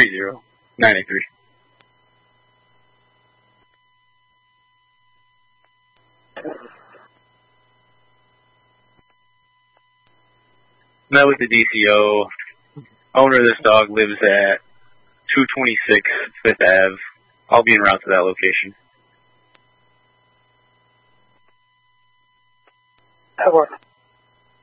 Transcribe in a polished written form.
930-983. Met with the DCO. Owner of this dog lives at 226 5th Ave. I'll be en route to that location. That works.